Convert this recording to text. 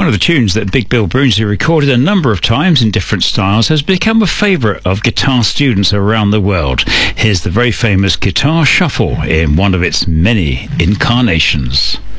One of the tunes that Big Bill Broonzy recorded a number of times in different styles has become a favourite of guitar students around the world. Here's the very famous Guitar Shuffle in one of its many incarnations.